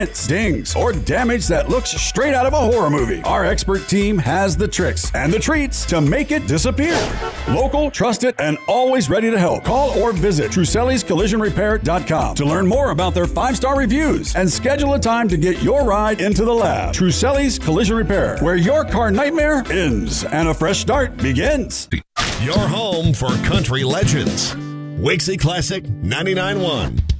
dings, or damage that looks straight out of a horror movie. Our expert team has the tricks and the treats to make it disappear. Local, trusted, and always ready to help. Call or visit Truselli'sCollisionRepair.com to learn more about their 5-star reviews and schedule a time to get your ride into the lab. Truselli's Collision Repair, where your car nightmare ends and a fresh start begins. Your home for country legends. Wixie Classic 99.1.